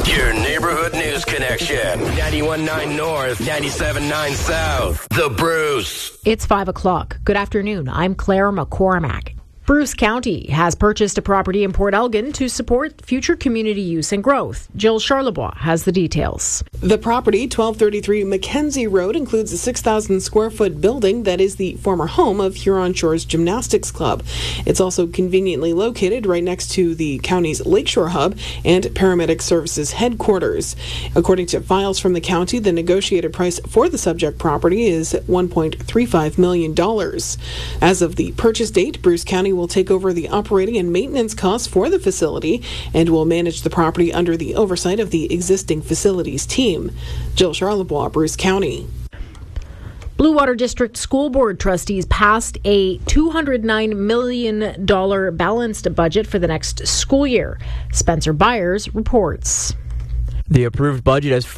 Your neighborhood news connection. 91.9 North, 97.9 South. The Bruce. It's 5 o'clock. Good afternoon. I'm Claire McCormack. Bruce County has purchased a property in Port Elgin to support future community use and growth. Jill Charlebois has the details. The property, 1233 Mackenzie Road, includes a 6,000 square foot building that is the former home of Huron Shores Gymnastics Club. It's also conveniently located right next to the county's Lakeshore Hub and Paramedic Services headquarters. According to files from the county, the negotiated price for the subject property is $1.35 million. As of the purchase date, Bruce County will take over the operating and maintenance costs for the facility and will manage the property under the oversight of the existing facilities team. Jill Charlebois, Bruce County. Blue Water District School Board trustees passed a $209 million balanced budget for the next school year. Spencer Byers reports. The approved budget has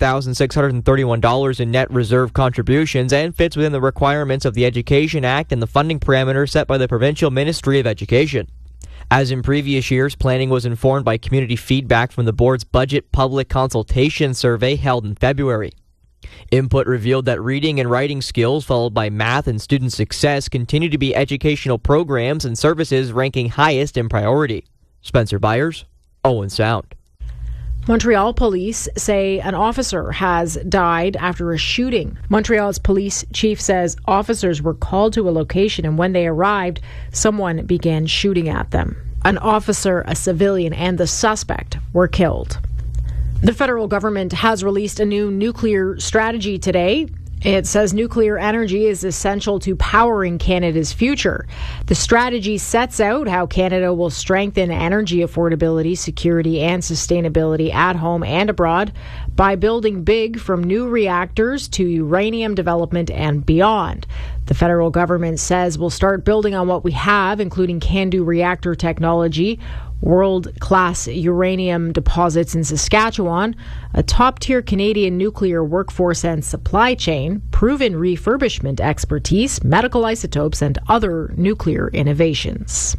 $48,631 in net reserve contributions and fits within the requirements of the Education Act and the funding parameters set by the Provincial Ministry of Education. As in previous years, planning was informed by community feedback from the board's budget public consultation survey held in February. Input revealed that reading and writing skills, followed by math and student success, continue to be educational programs and services ranking highest in priority. Spencer Byers, Owen Sound. Montreal police say an officer has died after a shooting. Montreal's police chief says officers were called to a location and when they arrived, someone began shooting at them. An officer, a civilian, and the suspect were killed. The federal government has released a new nuclear strategy today. It says nuclear energy is essential to powering Canada's future. The strategy sets out how Canada will strengthen energy affordability, security, and sustainability at home and abroad by building big from new reactors to uranium development and beyond. The federal government says we'll start building on what we have, including CANDU reactor technology, world-class uranium deposits in Saskatchewan, a top-tier Canadian nuclear workforce and supply chain, proven refurbishment expertise, medical isotopes, and other nuclear innovations.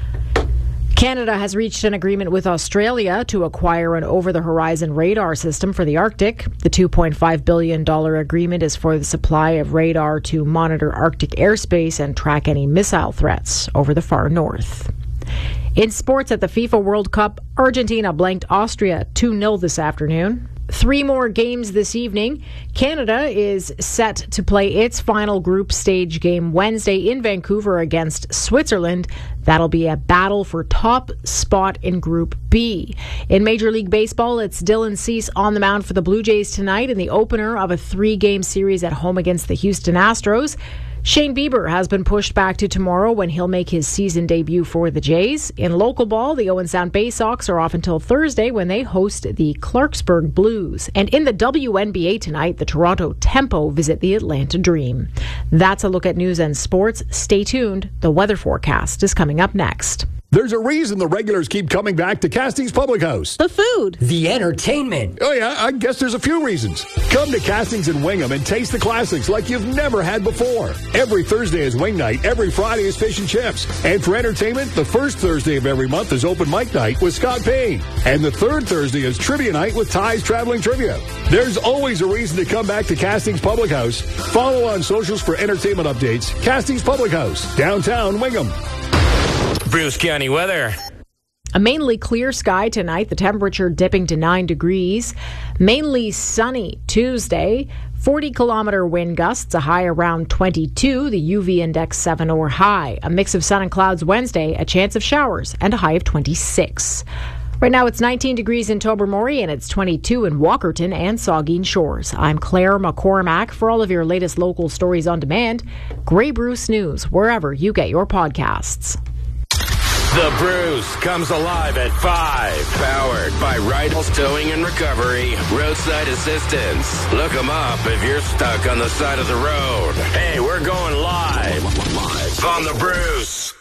Canada has reached an agreement with Australia to acquire an over-the-horizon radar system for the Arctic. The $2.5 billion agreement is for the supply of radar to monitor Arctic airspace and track any missile threats over the far north. In sports at the FIFA World Cup, Argentina blanked Austria 2-0 this afternoon. 3 more games this evening. Canada is set to play its final group stage game Wednesday in Vancouver against Switzerland. That'll be a battle for top spot in Group B. In Major League Baseball, it's Dylan Cease on the mound for the Blue Jays tonight in the opener of a 3-game series at home against the Houston Astros. Shane Bieber has been pushed back to tomorrow when he'll make his season debut for the Jays. In local ball, the Owen Sound Bay Sox are off until Thursday when they host the Clarksburg Blues. And in the WNBA tonight, the Toronto Tempo visit the Atlanta Dream. That's a look at news and sports. Stay tuned. The weather forecast is coming up next. There's a reason the regulars keep coming back to Castings Public House. The food. The entertainment. Oh yeah, I guess there's a few reasons. Come to Castings in Wingham and taste the classics like you've never had before. Every Thursday is wing night. Every Friday is fish and chips. And for entertainment, the first Thursday of every month is open mic night with Scott Payne. And the third Thursday is trivia night with Ty's Traveling Trivia. There's always a reason to come back to Castings Public House. Follow on socials for entertainment updates. Castings Public House, downtown Wingham. Bruce County weather. A mainly clear sky tonight, the temperature dipping to 9 degrees. Mainly sunny Tuesday, 40-kilometer wind gusts, a high around 22, the UV index 7 or high. A mix of sun and clouds Wednesday, a chance of showers, and a high of 26. Right now it's 19 degrees in Tobermory and it's 22 in Walkerton and Saugeen Shores. I'm Claire McCormack. For all of your latest local stories on demand, Grey Bruce News, wherever you get your podcasts. The Bruce comes alive at 5. Powered by Rydell's Towing and Recovery, Roadside Assistance. Look them up if you're stuck on the side of the road. Hey, we're going live on The Bruce.